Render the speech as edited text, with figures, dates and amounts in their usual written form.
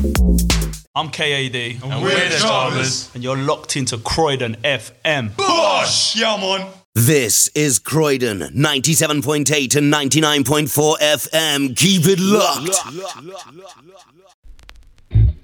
I'm KAD. And we're the Sharpers. And you're locked into Croydon FM. Bosh! Yeah, man. This is Croydon, 97.8 and 99.4 FM. Keep it locked.